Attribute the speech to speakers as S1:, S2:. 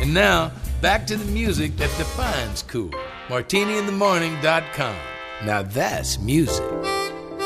S1: And now, back to the music that defines cool. MartiniInTheMorning.com. Now that's music.